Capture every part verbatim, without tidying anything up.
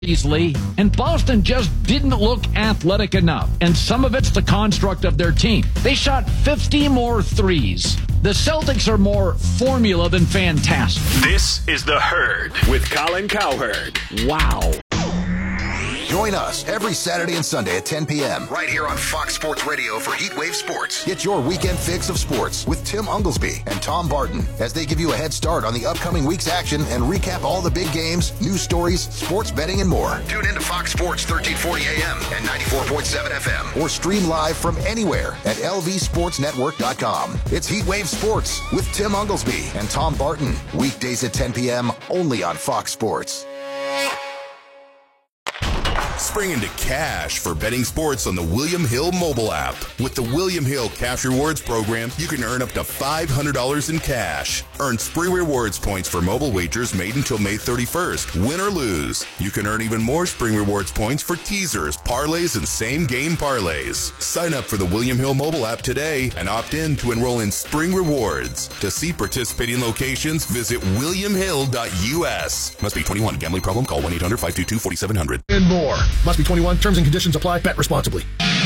easily, and Boston just didn't look athletic enough. And some of it's the construct of their team. They shot fifty more threes. The Celtics are more formula than fantastic. This is The Herd with Colin Cowherd. Wow. Join us every Saturday and Sunday at ten p.m. right here on Fox Sports Radio for Heatwave Sports. Get your weekend fix of sports with Tim Unglesby and Tom Barton as they give you a head start on the upcoming week's action and recap all the big games, news stories, sports betting, and more. Tune in to Fox Sports thirteen forty a.m. and ninety-four point seven F M or stream live from anywhere at L V sports network dot com. It's Heatwave Sports with Tim Unglesby and Tom Barton. Weekdays at ten p.m. only on Fox Sports. Spring into cash for betting sports on the William Hill mobile app. With the William Hill Cash Rewards program, you can earn up to five hundred dollars in cash. Earn Spring Rewards points for mobile wagers made until May thirty-first. Win or lose. You can earn even more Spring Rewards points for teasers, parlays, and same-game parlays. Sign up for the William Hill mobile app today and opt in to enroll in Spring Rewards. To see participating locations, visit william hill dot u s. Must be twenty-one. Gambling problem? Call one eight hundred five two two four seven zero zero. And more. Must be twenty-one. Terms and conditions apply. Bet responsibly.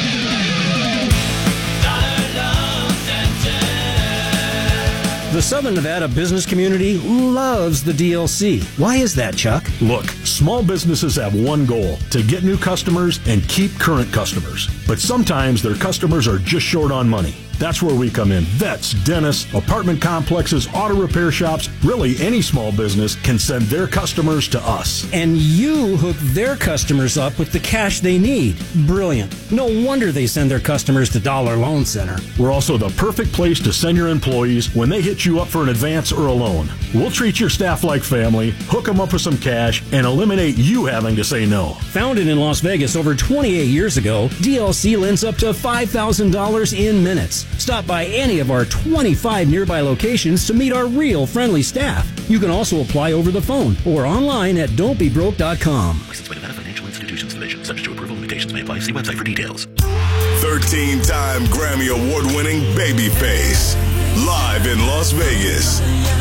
The Southern Nevada business community loves the D L C. Why is that, Chuck? Look, small businesses have one goal, to get new customers and keep current customers. But sometimes their customers are just short on money. That's where we come in. Vets, dentists, apartment complexes, auto repair shops, really any small business can send their customers to us. And you hook their customers up with the cash they need. Brilliant. No wonder they send their customers to Dollar Loan Center. We're also the perfect place to send your employees when they hit you up for an advance or a loan. We'll treat your staff like family, hook them up with some cash, and eliminate you having to say no. Founded in Las Vegas over twenty-eight years ago, D L C lends up to five thousand dollars in minutes. Stop by any of our twenty-five nearby locations to meet our real friendly staff. You can also apply over the phone or online at don't be broke dot com. Licensed by Nevada Financial Institutions Division. Subject to approval, limitations may apply. See website for details. thirteen-time Grammy Award-winning Babyface. Live in Las Vegas.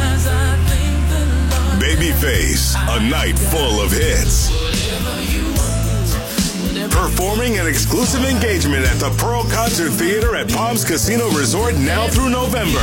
Babyface, a night full of hits. Performing an exclusive engagement at the Pearl Concert Theater at Palms Casino Resort now through November.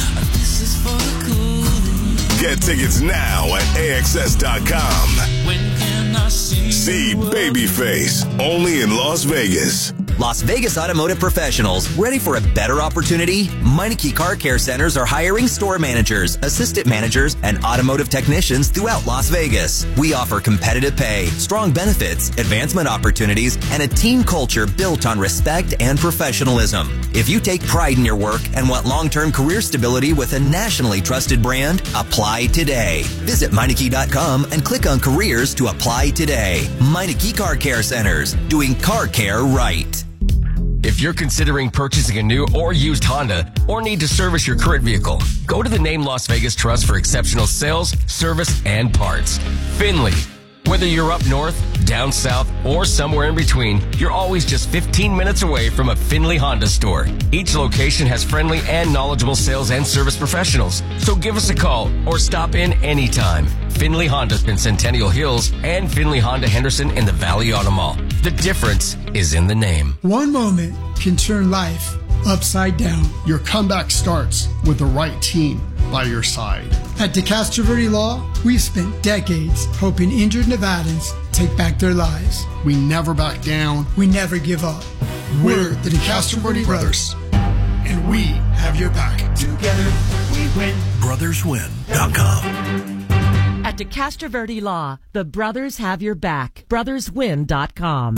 Get tickets now at A X S dot com. See Babyface, only in Las Vegas. Las Vegas automotive professionals, ready for a better opportunity? Meineke Car Care Centers are hiring store managers, assistant managers, and automotive technicians throughout Las Vegas. We offer competitive pay, strong benefits, advancement opportunities, and a team culture built on respect and professionalism. If you take pride in your work and want long-term career stability with a nationally trusted brand, apply today. Visit Meineke dot com and click on careers to apply today. Meineke Car Care Centers, doing car care right. If you're considering purchasing a new or used Honda or need to service your current vehicle, go to the Name Las Vegas Trust for exceptional sales, service, and parts. Finley. Whether you're up north, down south, or somewhere in between, you're always just fifteen minutes away from a Finley Honda store. Each location has friendly and knowledgeable sales and service professionals. So give us a call or stop in anytime. Finley Honda in Centennial Hills and Finley Honda Henderson in the Valley Auto Mall. The difference is in the name. One moment can turn life upside down. Your comeback starts with the right team by your side. At DeCastro Verde Law, we've spent decades helping injured Nevadans take back their lives. We never back down. We never give up. We're the DeCastro Verde Brothers, and we have your back. Together, we win. brothers win dot com. At DeCastro Verde Law, the brothers have your back. brothers win dot com.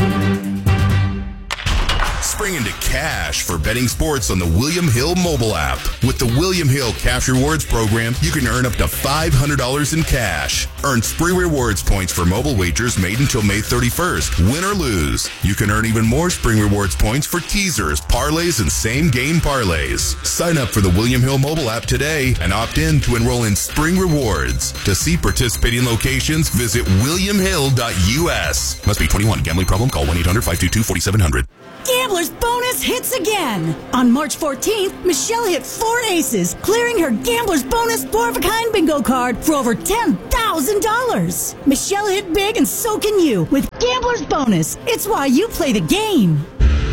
Spring into cash for betting sports on the William Hill mobile app. With the William Hill Cash Rewards program, you can earn up to five hundred dollars in cash. Earn Spring Rewards points for mobile wagers made until May thirty-first. Win or lose. You can earn even more Spring Rewards points for teasers, parlays, and same-game parlays. Sign up for the William Hill mobile app today and opt in to enroll in Spring Rewards. To see participating locations, visit william hill dot u s. Must be twenty-one. Gambling problem? Call one eight hundred five two two four seven zero zero. Gambler's bonus hits again. On March fourteenth, Michelle hit four aces, clearing her Gambler's Bonus four-of-a-kind bingo card for over ten thousand dollars. Michelle hit big, and so can you with Gambler's Bonus. It's why you play the game.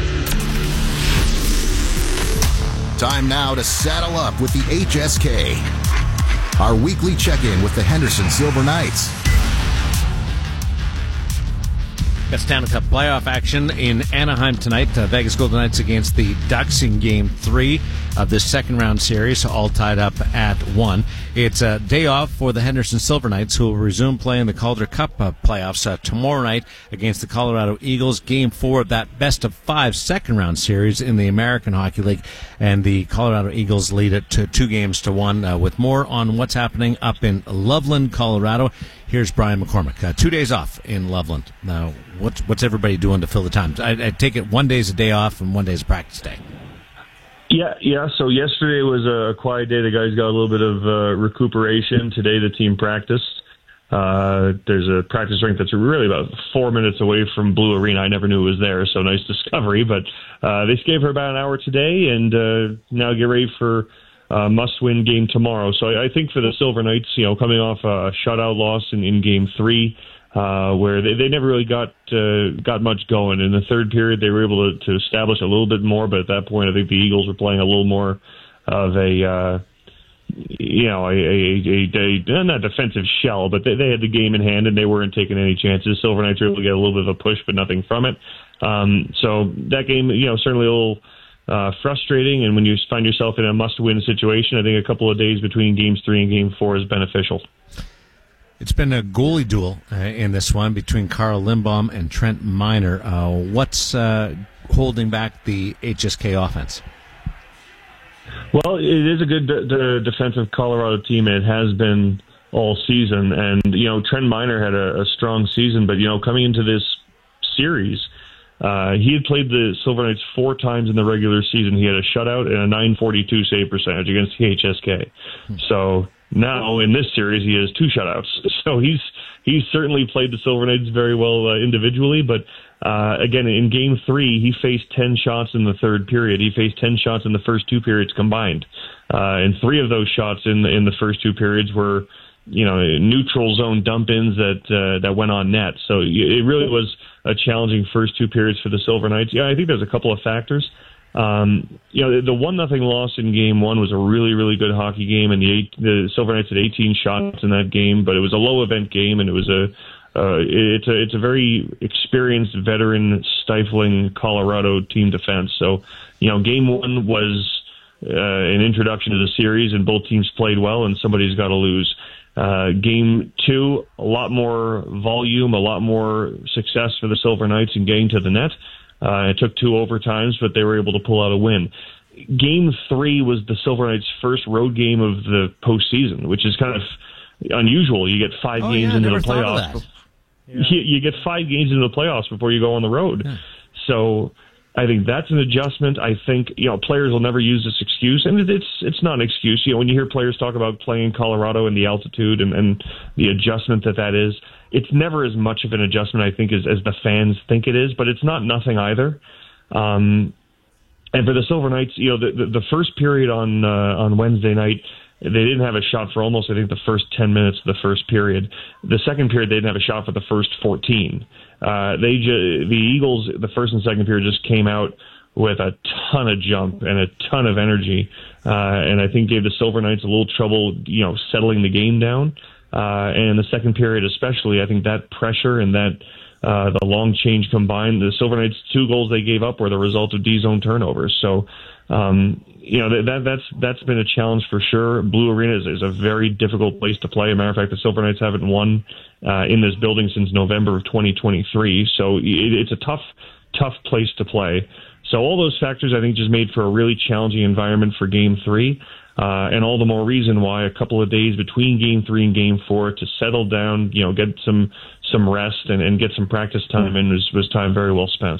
Time now to saddle up with the H S K. Our weekly check-in with the Henderson Silver Knights. Got Stanley Cup playoff action in Anaheim tonight. Uh, Vegas Golden Knights against the Ducks in Game three of the second round series, all tied up at one. It's a day off for the Henderson Silver Knights, who will resume playing the Calder Cup uh, playoffs uh, tomorrow night against the Colorado Eagles. Game four of that best of five second round series in the American Hockey League, and the Colorado Eagles lead it to two games to one. Uh, with more on what's happening up in Loveland, Colorado, here's Brian McCormick. Uh, two days off in Loveland. Now, what's what's everybody doing to fill the time? I, I take it one day's a day off and one day's a practice day. Yeah, yeah. So yesterday was a quiet day. The guys got a little bit of uh, recuperation. Today the team practiced. Uh, there's a practice rink that's really about four minutes away from Blue Arena. I never knew it was there, so nice discovery. But uh, they gave her about an hour today, and uh, now get ready for uh, must-win game tomorrow. So I, I think for the Silver Knights, you know, coming off a shutout loss in, in Game Three, uh, where they, they never really got uh, got much going. In the third period, they were able to, to establish a little bit more, but at that point, I think the Eagles were playing a little more of a, uh, you know, a, a, a, a not defensive shell, but they, they had the game in hand and they weren't taking any chances. Silver Knights were able to get a little bit of a push, but nothing from it. Um, so that game, you know, certainly a little uh, frustrating. And when you find yourself in a must-win situation, I think a couple of days between games three and game four is beneficial. It's been a goalie duel uh, in this one between Carl Lindbaum and Trent Miner. Uh, what's uh, holding back the H S K offense? Well, it is a good de- de- defensive Colorado team. It has been all season. And, you know, Trent Miner had a, a strong season, but, you know, coming into this series, uh, he had played the Silver Knights four times in the regular season. He had a shutout and a nine forty-two save percentage against the H S K. Hmm. So now in this series, he has two shutouts. So he's he's certainly played the Silver Knights very well uh, individually, but Uh, again, in game three, he faced ten shots in the third period. He faced ten shots in the first two periods combined. Uh, and three of those shots in the, in the first two periods were, you know, neutral zone dump-ins that, uh, that went on net. So it really was a challenging first two periods for the Silver Knights. Yeah, I think there's a couple of factors. Um, you know, the one nothing loss in game one was a really, really good hockey game, and the, eight, the Silver Knights had eighteen shots in that game, but it was a low event game, and it was a, Uh, it's a it's a very experienced, veteran, stifling Colorado team defense. So, you know, game one was uh, an introduction to the series, and both teams played well, and somebody's got to lose. Uh, game two, a lot more volume, a lot more success for the Silver Knights in getting to the net. Uh, it took two overtimes, but they were able to pull out a win. Game three was the Silver Knights' first road game of the postseason, which is kind of unusual. You get five oh, games yeah, into never the playoffs. Yeah. You, you get five games into the playoffs before you go on the road. Yeah. So I think that's an adjustment. I think, you know, players will never use this excuse, and it's it's not an excuse. You know, when you hear players talk about playing Colorado and the altitude and, and the adjustment that that is, it's never as much of an adjustment, I think, as, as the fans think it is, but it's not nothing either. Um, and for the Silver Knights, you know, the, the, the first period on uh, on Wednesday night, they didn't have a shot for almost, I think, the first ten minutes of the first period. The second period, they didn't have a shot for the first fourteen. Uh, they ju- the Eagles, the first and second period, just came out with a ton of jump and a ton of energy, uh, and I think gave the Silver Knights a little trouble, you know, settling the game down. Uh, and in the second period, especially, I think that pressure and that uh, the long change combined, the Silver Knights' two goals they gave up were the result of D-zone turnovers. So. Um, you know, that that's that's been a challenge for sure. Blue Arena is, is a very difficult place to play. As a matter of fact, the Silver Knights haven't won uh, in this building since November of twenty twenty-three. So it, it's a tough, tough place to play. So all those factors, I think, just made for a really challenging environment for Game Three, uh, and all the more reason why a couple of days between Game Three and Game Four to settle down, you know, get some some rest and, and get some practice time in was, was time very well spent.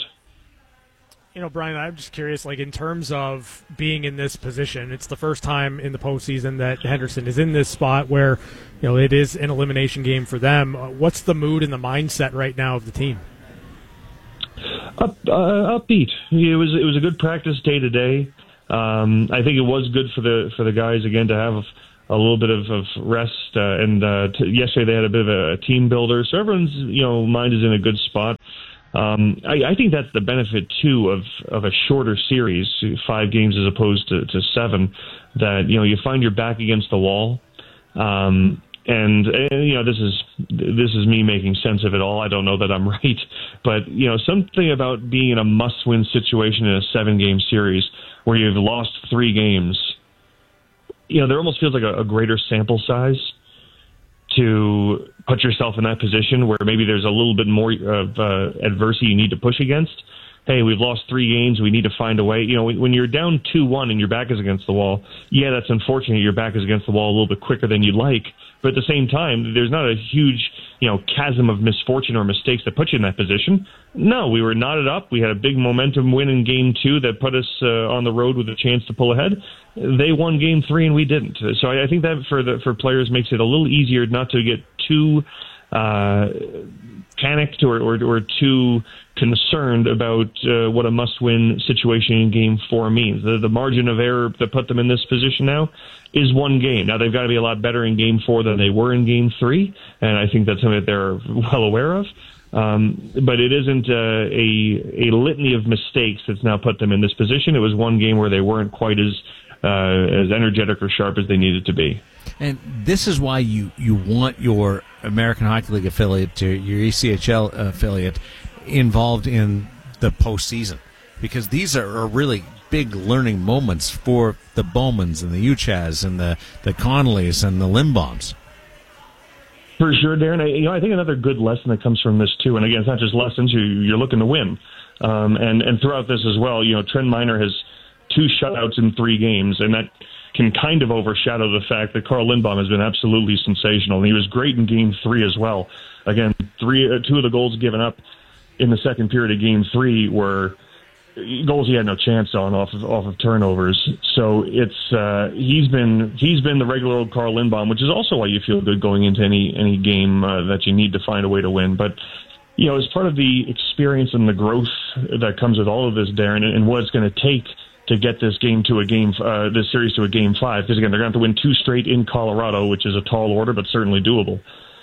You know, Brian, I'm just curious, like, in terms of being in this position, it's the first time in the postseason that Henderson is in this spot where, you know, it is an elimination game for them. Uh, what's the mood and the mindset right now of the team? Up, uh, upbeat. It was it was a good practice day to day. Um, I think it was good for the for the guys again to have a little bit of, of rest. Uh, and uh, t- yesterday they had a bit of a team builder, so everyone's you know mind is in a good spot. Um, I, I think that's the benefit too of of a shorter series, five games as opposed to, to seven. That you know you find you're back against the wall. Um, And, and you know this is this is me making sense of it all. I don't know that I'm right, but you know something about being in a must-win situation in a seven-game series where you've lost three games. You know there almost feels like a, a greater sample size to put yourself in that position where maybe there's a little bit more of uh, adversity you need to push against. Hey, we've lost three games. We need to find a way. You know, when, when you're down two one and your back is against the wall, yeah, that's unfortunate. Your back is against the wall a little bit quicker than you'd like. But at the same time, there's not a huge, you know, chasm of misfortune or mistakes that put you in that position. No, we were knotted up. We had a big momentum win in game two that put us uh, on the road with a chance to pull ahead. They won game three and we didn't. So I, I think that for the for players makes it a little easier not to get too uh, panicked or, or, or too concerned about uh, what a must-win situation in Game Four means. The, the margin of error that put them in this position now is one game. Now they've got to be a lot better in Game Four than they were in Game Three, and I think that's something that they're well aware of. Um, but it isn't uh, a a litany of mistakes that's now put them in this position. It was one game where they weren't quite as uh, as energetic or sharp as they needed to be. And this is why you, you want your American Hockey League affiliate, your E C H L affiliate, involved in the postseason, because these are, are really big learning moments for the Bowmans and the Uchas and the, the Connollys and the Lindboms. For sure, Darren. I, you know, I think another good lesson that comes from this too, and again, it's not just lessons. You, you're looking to win, um, and and throughout this as well. You know, Trent Miner has two shutouts in three games, and that can kind of overshadow the fact that Carl Lindbom has been absolutely sensational, and he was great in Game Three as well. Again, three, uh, two of the goals given up in the second period of Game Three were goals he had no chance on off of off of turnovers. So it's uh, he's been he's been the regular old Carl Lindbom, which is also why you feel good going into any any game uh, that you need to find a way to win. But you know, as part of the experience and the growth that comes with all of this, Darren, and, and what it's going to take to get this game to a game, uh, this series to a game five, because again they're going to have to win two straight in Colorado, which is a tall order, but certainly doable.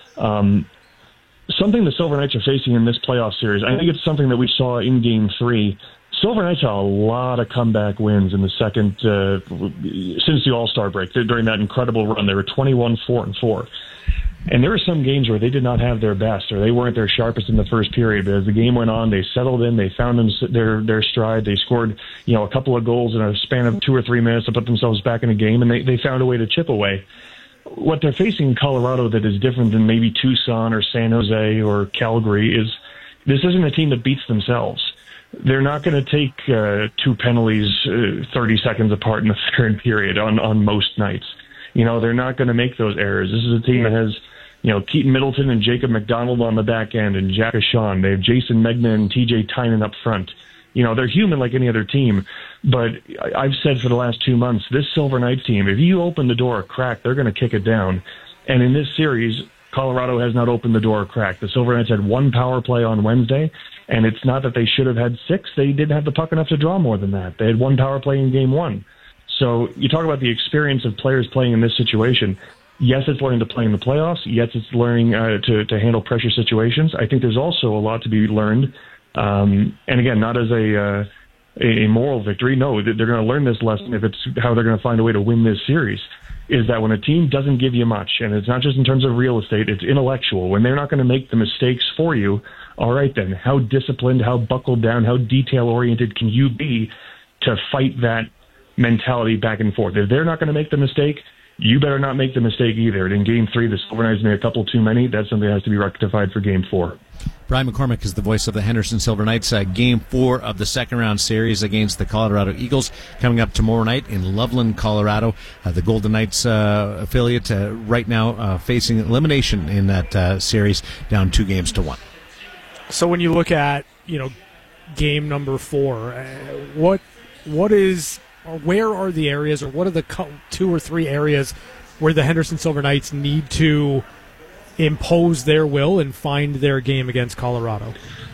Um, something the Silver Knights are facing in this playoff series, I think it's something that we saw in Game Three. Silver Knights had a lot of comeback wins in the second, uh, since the All-Star break. During that incredible run, they were twenty-one four and four. And there were some games where they did not have their best, or they weren't their sharpest in the first period. But as the game went on, they settled in, they found them, their their stride. They scored, you know, a couple of goals in a span of two or three minutes to put themselves back in a game, and they, they found a way to chip away. What they're facing in Colorado that is different than maybe Tucson or San Jose or Calgary is this isn't a team that beats themselves. They're not going to take uh, two penalties uh, thirty seconds apart in the third period on, on most nights. You know, they're not going to make those errors. This is a team that has, you know, Keaton Middleton and Jacob McDonald on the back end and Jack Ashawn. They have Jason Megna and T J Tynan up front. You know, they're human like any other team. But I've said for the last two months, this Silver Knights team, if you open the door a crack, they're going to kick it down. And in this series, Colorado has not opened the door a crack. The Silver Knights had one power play on Wednesday, and it's not that they should have had six. They didn't have the puck enough to draw more than that. They had one power play in game one. So you talk about the experience of players playing in this situation. Yes, it's learning to play in the playoffs. Yes, it's learning uh, to, to handle pressure situations. I think there's also a lot to be learned. Um, and again, not as a, uh, a moral victory. No, they're going to learn this lesson if it's how they're going to find a way to win this series. Is that when a team doesn't give you much, and it's not just in terms of real estate, it's intellectual, when they're not going to make the mistakes for you, all right then, how disciplined, how buckled down, how detail-oriented can you be to fight that mentality back and forth? If they're not going to make the mistake, you better not make the mistake either. And in Game three, the Silver Knights made a couple too many. That's something that has to be rectified for Game four. Brian McCormick is the voice of the Henderson Silver Knights. Uh, game four of the second round series against the Colorado Eagles coming up tomorrow night in Loveland, Colorado. Uh, the Golden Knights uh, affiliate uh, right now uh, facing elimination in that uh, series, down two games to one. So when you look at, you know, game number four, uh, what what is or where are the areas, or what are the two or three areas where the Henderson Silver Knights need to impose their will and find their game against Colorado?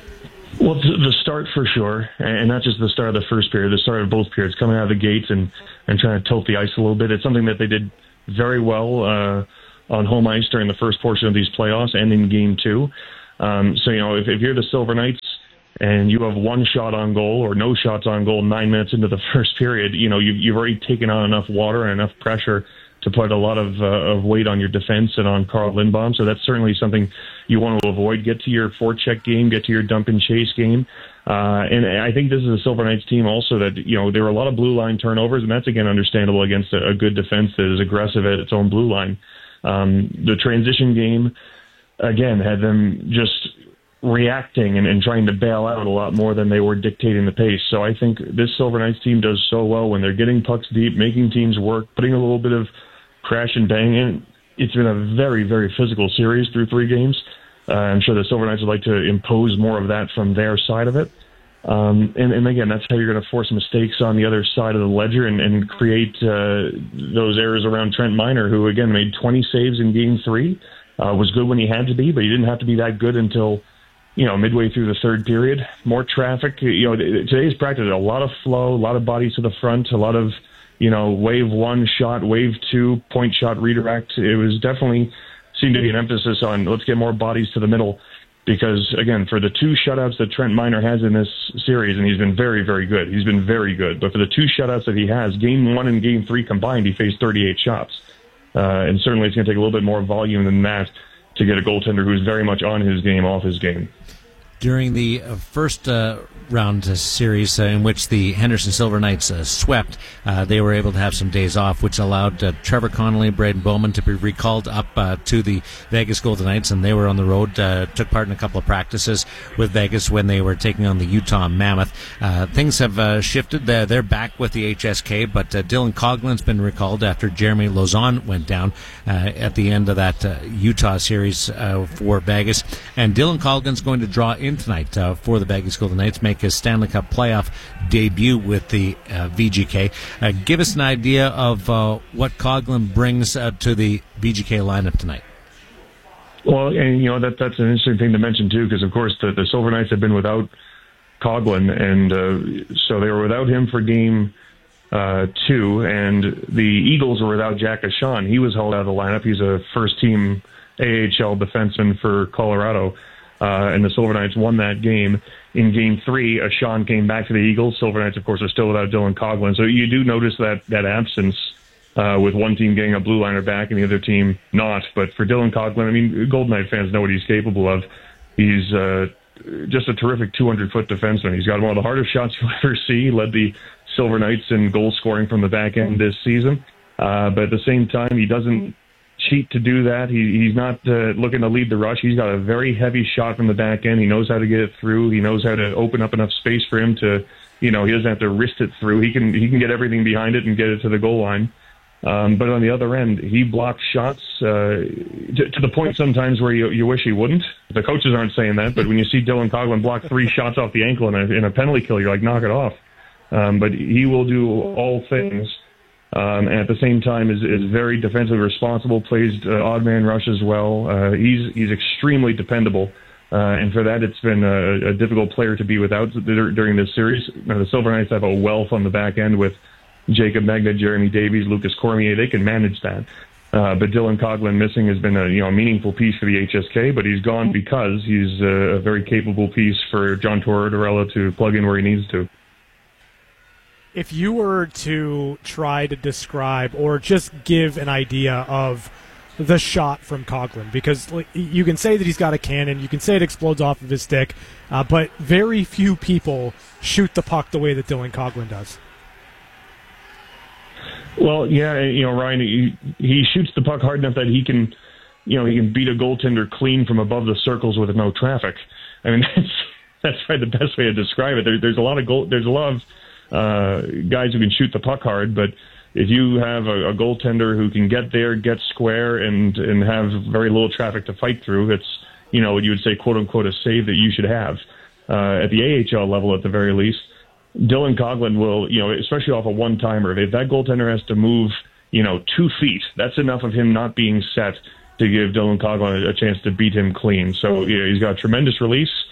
Well, the start for sure, and not just the start of the first period, the start of both periods, coming out of the gates and, and trying to tilt the ice a little bit. It's something that they did very well uh, on home ice during the first portion of these playoffs and in game two. Um, so, you know, if, if you're the Silver Knights and you have one shot on goal or no shots on goal nine minutes into the first period, you know, you've, you've already taken on enough water and enough pressure to put a lot of, uh, of weight on your defense and on Carl Lindbaum. So that's certainly something you want to avoid. Get to your forecheck game, get to your dump and chase game. Uh, and I think this is a Silver Knights team also that, you know, there were a lot of blue line turnovers, and that's, again, understandable against a, a good defense that is aggressive at its own blue line. Um, the transition game, again, had them just reacting and, and trying to bail out a lot more than they were dictating the pace. So I think this Silver Knights team does so well when they're getting pucks deep, making teams work, putting a little bit of crash and bang in. It's been a very, very physical series through three games. Uh, I'm sure the Silver Knights would like to impose more of that from their side of it. Um, and, and again, that's how you're going to force mistakes on the other side of the ledger and, and create uh, those errors around Trent Miner, who, again, made twenty saves in game three, uh, was good when he had to be, but he didn't have to be that good until, you know, midway through the third period. More traffic. You know, today's practice, a lot of flow, a lot of bodies to the front, a lot of, you know, wave one shot, wave two, point shot redirect. It was definitely seemed to be an emphasis on let's get more bodies to the middle because, again, for the two shutouts that Trent Miner has in this series, and he's been very, very good. He's been very good. But for the two shutouts that he has, game one and game three combined, he faced thirty-eight shots. Uh, and certainly it's going to take a little bit more volume than that to get a goaltender who's very much on his game, off his game. During the uh, first uh, round uh, series uh, in which the Henderson Silver Knights uh, swept, uh, they were able to have some days off, which allowed uh, Trevor Connolly and Braden Bowman to be recalled up uh, to the Vegas Golden Knights, and they were on the road, uh, took part in a couple of practices with Vegas when they were taking on the Utah Mammoth. Uh, things have uh, shifted. They're, they're back with the H S K, but uh, Dylan Coughlin's been recalled after Jeremy Lauzon went down uh, at the end of that uh, Utah series uh, for Vegas. And Dylan Coughlin's going to draw in tonight uh, for the Vegas Golden Knights, make his Stanley Cup playoff debut with the uh, V G K. Uh, give us an idea of uh, what Coughlin brings uh, to the V G K lineup tonight. Well, and you know that that's an interesting thing to mention too, because of course the, the Silver Knights have been without Coughlin, and uh, so they were without him for game uh, two, and the Eagles were without Jack Ashawn. He was held out of the lineup. He's a first-team A H L defenseman for Colorado. Uh, and the Silver Knights won that game. In game three, Ashawn came back to the Eagles. Silver Knights, of course, are still without Dylan Coughlin. So you do notice that that absence uh, with one team getting a blue liner back and the other team not. But for Dylan Coughlin, I mean, Golden Knight fans know what he's capable of. He's uh, just a terrific two hundred foot defenseman. He's got one of the hardest shots you'll ever see. He led the Silver Knights in goal scoring from the back end this season. Uh, but at the same time, he doesn't cheat to do that. He, he's not uh, looking to lead the rush. He's got a very heavy shot from the back end. He knows how to get it through. He knows how to open up enough space for him to, you know, he doesn't have to wrist it through. He can he can get everything behind it and get it to the goal line. Um, but on the other end, he blocks shots uh, to, to the point sometimes where you, you wish he wouldn't. The coaches aren't saying that, but when you see Dylan Coughlin block three shots off the ankle in a, in a penalty kill, you're like, knock it off. Um, but he will do all things. Um, and at the same time is, is very defensively responsible, plays uh, odd man rush as well. Uh, he's he's extremely dependable, uh, and for that it's been a, a difficult player to be without during this series. Now, the Silver Knights have a wealth on the back end with Jacob Magna, Jeremy Davies, Lucas Cormier. They can manage that. Uh, but Dylan Coughlin missing has been a you know a meaningful piece for the H S K, but he's gone because he's a, a very capable piece for John Tortorella to plug in where he needs to. If you were to try to describe or just give an idea of the shot from Coughlin, because like, you can say that he's got a cannon, you can say it explodes off of his stick, uh, but very few people shoot the puck the way that Dylan Coughlin does. Well, yeah, you know, Ryan, he, he shoots the puck hard enough that he can, you know, he can beat a goaltender clean from above the circles with no traffic. I mean, that's that's probably the best way to describe it. There, there's a lot of goal, there's a lot of uh, guys who can shoot the puck hard, but if you have a, a goaltender who can get there, get square, and and have very little traffic to fight through, it's, you know, what you would say, quote unquote, a save that you should have uh, at the A H L level at the very least. Dylan Coughlin will, you know, especially off a one-timer, if that goaltender has to move, you know, two feet, that's enough of him not being set to give Dylan Coughlin a, a chance to beat him clean. So, you know, he's got tremendous release.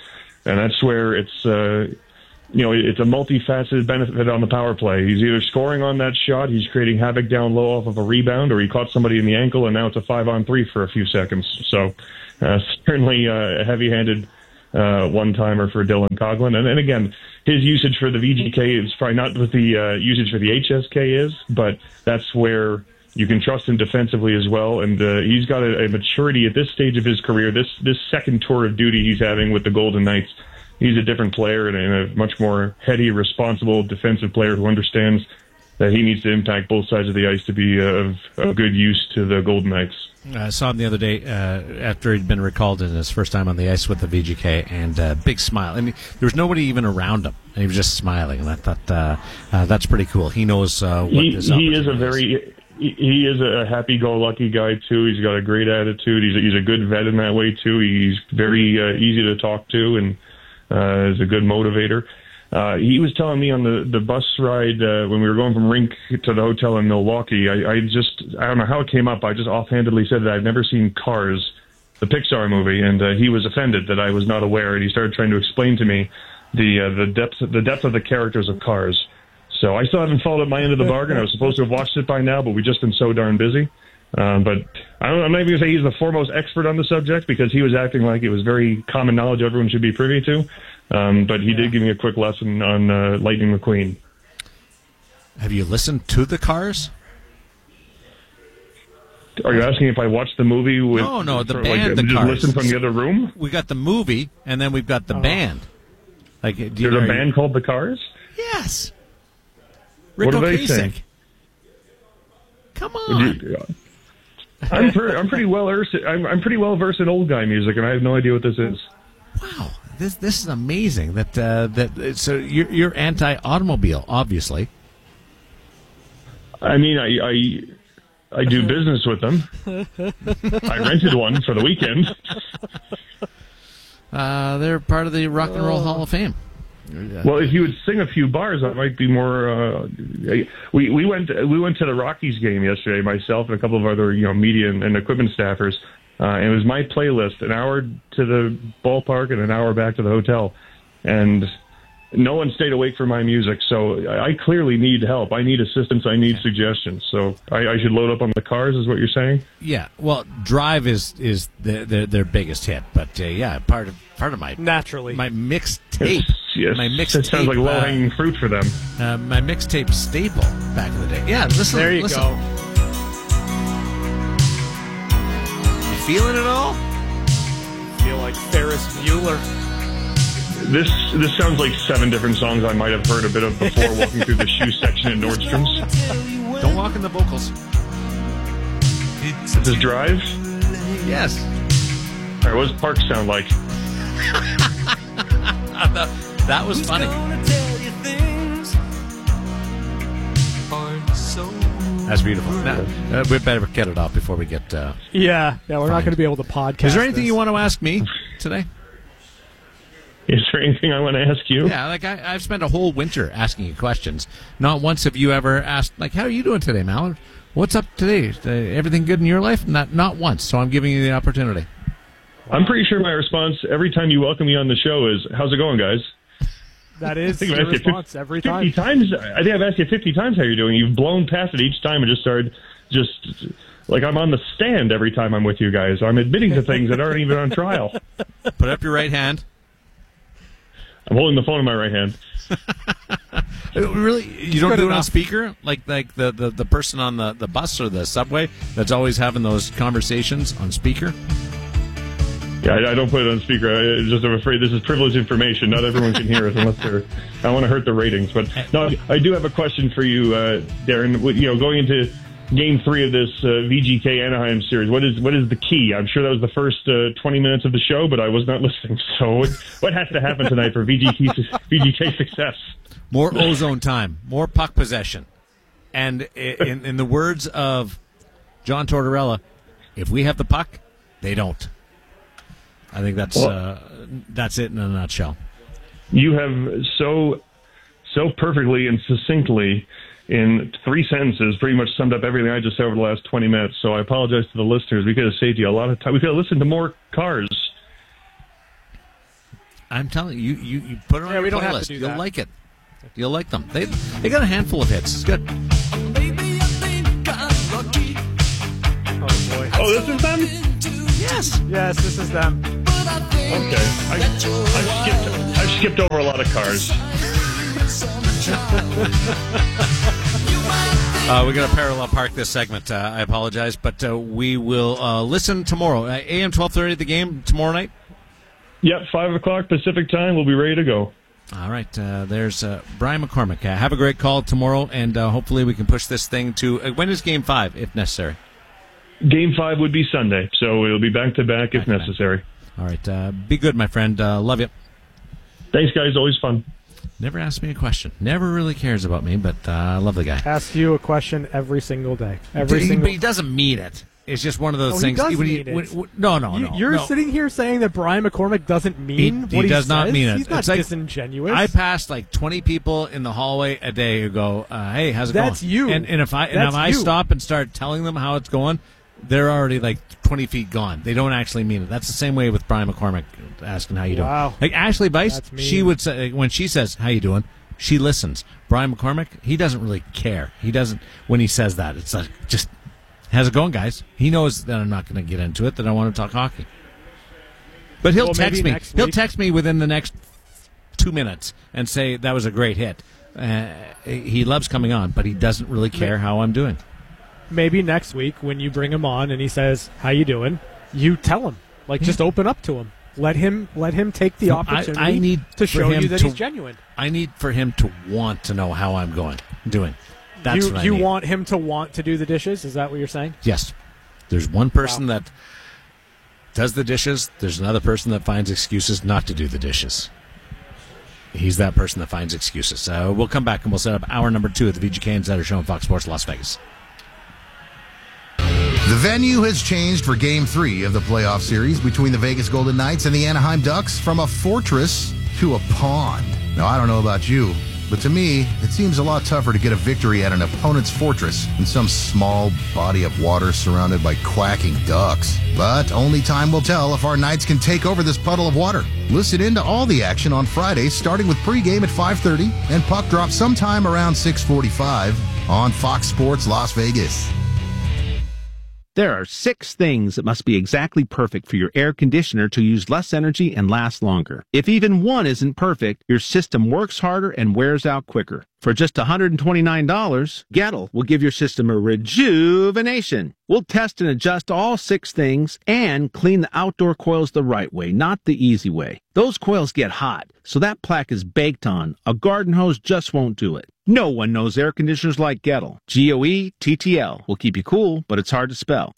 and that's where it's uh, you know it's a multifaceted benefit on the power play. He's either scoring on that shot, he's creating havoc down low off of a rebound, or he caught somebody in the ankle, and now it's a five on three for a few seconds. So uh, certainly uh, a heavy-handed uh, one-timer for Dylan Coghlan, and, and again, his usage for the V G K is probably not what the uh, usage for the H S K is, but that's where you can trust him defensively as well. And uh, he's got a, a maturity at this stage of his career, this this second tour of duty he's having with the Golden Knights. He's a different player and a much more heady, responsible defensive player who understands that he needs to impact both sides of the ice to be of, of good use to the Golden Knights. I saw him the other day uh, after he'd been recalled in his first time on the ice with the V G K, and uh, big smile. And there was nobody even around him, and he was just smiling. And I thought uh, uh, that's pretty cool. He knows uh, what he, his he is a very he, he is a happy-go-lucky guy too. He's got a great attitude. He's a, he's a good vet in that way too. He's very uh, easy to talk to, and uh, is a good motivator. Uh, he was telling me on the, the bus ride uh, when we were going from rink to the hotel in Milwaukee, I, I just, I don't know how it came up, I just offhandedly said that I've never seen Cars, the Pixar movie, and uh, he was offended that I was not aware, and he started trying to explain to me the uh, the depth the depth of the characters of Cars. So I still haven't followed my end of the bargain. I was supposed to have watched it by now, but we've just been so darn busy. Um, but I don't, I'm not even going to say he's the foremost expert on the subject, because he was acting like it was very common knowledge everyone should be privy to. Um, but he did give me a quick lesson on uh, Lightning McQueen. Have you listened to the Cars? Are you asking if I watched the movie with? No, no, the for, band, like, the just Cars. listen from the other room? We got the movie, and then we've got the Oh. band. Like, do you, There's a are band you, called the Cars? Yes. What Rick do they Ocasek. sing? Come Would on. you- I'm, per, I'm pretty well versed. I'm, I'm pretty well versed in old guy music, and I have no idea what this is. Wow, this this is amazing. That uh, that so you're you're anti-automobile, obviously. I mean, I I, I do business with them. I rented one for the weekend. Uh, they're part of the Rock and Roll Hall of Fame. Well, if you would sing a few bars, I might be more. Uh, we we went we went to the Rockies game yesterday, myself and a couple of other you know media and, and equipment staffers. Uh, and it was my playlist, an hour to the ballpark and an hour back to the hotel, and no one stayed awake for my music. So I, I clearly need help. I need assistance. I need suggestions. So I, I should load up on the Cars, is what you're saying? Yeah. Well, Drive is is their their, their biggest hit, but uh, yeah, part of part of my naturally my mixtape. Yes, my it mixtape sounds like low hanging uh, fruit for them. Uh, my mixtape staple back in the day. Yeah, listen. There you listen. go. You feeling it all? Feel like Ferris Bueller. This this sounds like seven different songs I might have heard a bit of before walking through the shoe section at Nordstrom's. Don't walk in the vocals. Does Drive? Yes. All right, what does Park sound like? that, that was funny. That's beautiful. Now, uh, we better get it off before we get. Uh, Yeah, yeah, we're not going to be able to podcast. Is there anything this. you want to ask me today? Is there anything I want to ask you? Yeah, like I, I've spent a whole winter asking you questions. Not once have you ever asked, like, how are you doing today, Mallard? What's up today? Uh, everything good in your life? Not not once, so I'm giving you the opportunity. I'm pretty sure my response every time you welcome me on the show is, how's it going, guys? That I is think your I've asked you response fifty, every fifty time. times. I think I've asked you fifty times how you're doing. You've blown past it each time and just started just like I'm on the stand every time I'm with you guys. I'm admitting to things that aren't even on trial. Put up your right hand. I'm holding the phone in my right hand. Really? You don't Good do it enough. on speaker? Like like the, the, the person on the, the bus or the subway that's always having those conversations on speaker? Yeah, I, I don't put it on speaker. I just I'm afraid this is privileged information. Not everyone can hear us unless they're. I don't want to hurt the ratings, but no, I do have a question for you, uh, Darren. You know, going into Game Three of this uh, V G K Anaheim series, what is what is the key? I'm sure that was the first uh, twenty minutes of the show, but I was not listening. So, what, what has to happen tonight for V G K V G K success? More ozone time, more puck possession, and in, in the words of John Tortorella, if we have the puck, they don't. I think that's Well, uh, that's it in a nutshell. You have so so perfectly and succinctly, in three sentences, pretty much summed up everything I just said over the last twenty minutes. So I apologize to the listeners. We could have saved you a lot of time. We could have listened to more Cars. I'm telling you, you, you put it on Yeah, your we don't playlist. have to do You'll that. like it. You'll like them. They they got a handful of hits. It's good. Oh boy. Oh, this is them? Yes. Yes, this is them. Okay. I, I, skipped, I skipped over a lot of cars. Uh, we're going to parallel park this segment. Uh, I apologize, but uh, we will uh, listen tomorrow. Uh, A M twelve thirty, the game tomorrow night? Yep, five o'clock Pacific time. We'll be ready to go. All right. Uh, there's uh, Brian McCormick. Uh, have a great call tomorrow, and uh, hopefully we can push this thing to... Uh, when is game five, if necessary? Game five would be Sunday, so it'll be back-to-back if Back-to-back. necessary. All right. Uh, be good, my friend. Uh, love you. Thanks, guys. Always fun. Never asks me a question. Never really cares about me, but uh, I love the guy. Ask you a question every single day. Every He- single. But he doesn't mean it. It's just one of those Oh, he things. does when mean it. when- when- no, no, You- no. You're no. sitting here saying that Brian McCormick doesn't mean He, what he he does not says? mean it. He's not It's like, disingenuous. I passed like twenty people in the hallway a day who go, uh, "Hey, how's it That's going?" you. And, and if I and That's if I you. stop and start telling them how it's going, they're already like twenty feet gone. They don't actually mean it. That's the same way with Brian McCormick asking how you doing. Wow. Like Ashley Bice, That's mean. she would say when she says how you doing, she listens. Brian McCormick, he doesn't really care. He doesn't when he says that. It's like just. How's it going, guys? He knows that I'm not going to get into it, that I want to talk hockey. But he'll Well, text maybe me. next He'll week. text me within the next two minutes and say that was a great hit. Uh, he loves coming on, but he doesn't really care how I'm doing. Maybe next week when you bring him on and he says, "How you doing?" You tell him, like, just open up to him. Let him let him take the No, I- opportunity I need to for show him you that to- he's genuine. I need for him to want to know how I'm going, doing. That's you what I you need. want him to want to do the dishes? Is that what you're saying? Yes. There's one person that does the dishes. There's another person that finds excuses not to do the dishes. He's that person that finds excuses. So we'll come back and we'll set up hour number two of the V G K Insider Show on Fox Sports Las Vegas. The venue has changed for Game three of the playoff series between the Vegas Golden Knights and the Anaheim Ducks from a fortress to a pond. Now, I don't know about you, but to me, it seems a lot tougher to get a victory at an opponent's fortress than some small body of water surrounded by quacking ducks. But only time will tell if our Knights can take over this puddle of water. Listen in to all the action on Friday, starting with pregame at five thirty and puck drop sometime around six forty-five on Fox Sports Las Vegas. There are six things that must be exactly perfect for your air conditioner to use less energy and last longer. If even one isn't perfect, your system works harder and wears out quicker. For just one hundred twenty-nine dollars, Gettle will give your system a rejuvenation. We'll test and adjust all six things and clean the outdoor coils the right way, not the easy way. Those coils get hot, so that plaque is baked on. A garden hose just won't do it. No one knows air conditioners like Gettle. G O E T T L will keep you cool, but it's hard to spell.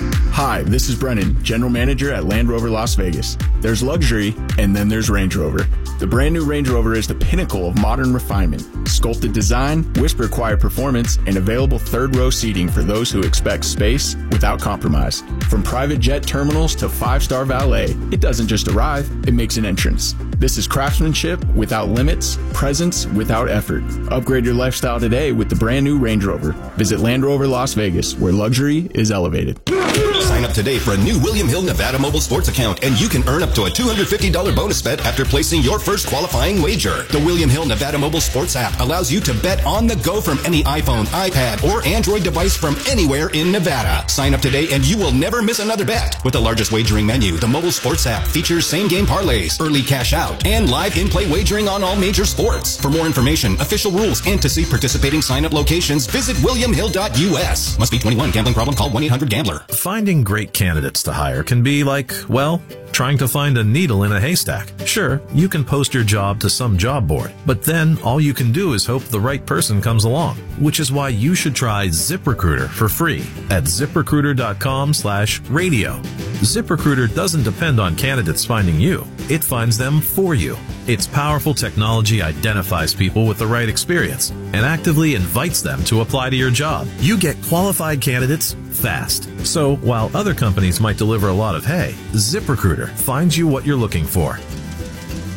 Hi, this is Brennan, General Manager at Land Rover Las Vegas. There's luxury, and then there's Range Rover. The brand new Range Rover is the pinnacle of modern refinement. Sculpted design, whisper quiet performance, and available third row seating for those who expect space without compromise. From private jet terminals to five-star valet, it doesn't just arrive, it makes an entrance. This is craftsmanship without limits, presence without effort. Upgrade your lifestyle today with the brand new Range Rover. Visit Land Rover Las Vegas, where luxury is elevated. Sign up today for a new William Hill Nevada mobile sports account, and you can earn up to a two hundred fifty dollars bonus bet after placing your first qualifying wager. The William Hill Nevada mobile sports app allows you to bet on the go from any iPhone, iPad, or Android device from anywhere in Nevada. Sign up today and you will never miss another bet. With the largest wagering menu, the mobile sports app features same-game parlays, early cash out, and live in-play wagering on all major sports. For more information, official rules, and to see participating sign-up locations, visit william hill dot u s. Must be twenty-one. Gambling problem? Call one eight hundred gambler. Finding great candidates to hire can be like, well, trying to find a needle in a haystack. Sure, you can post your job to some job board, but then all you can do is hope the right person comes along, which is why you should try ZipRecruiter for free at ZipRecruiter.com slash radio. ZipRecruiter doesn't depend on candidates finding you. It finds them for you. Its powerful technology identifies people with the right experience and actively invites them to apply to your job. You get qualified candidates fast. So while other companies might deliver a lot of hay, ZipRecruiter finds you what you're looking for.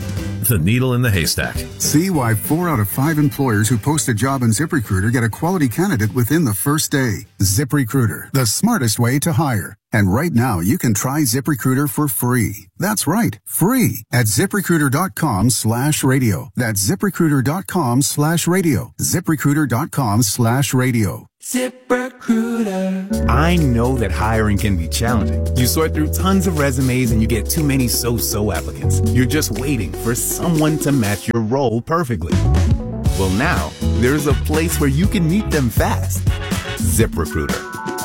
the needle in the haystack. See why four out of five employers who post a job on ZipRecruiter get a quality candidate within the first day. ZipRecruiter, the smartest way to hire. And right now, you can try ZipRecruiter for free. That's right, free at ZipRecruiter.com slash radio. That's ZipRecruiter.com slash radio. ZipRecruiter.com slash radio. ZipRecruiter. I know that hiring can be challenging. You sort through tons of resumes and you get too many so-so applicants. You're just waiting for someone to match your role perfectly. Well, now, there's a place where you can meet them fast. ZipRecruiter.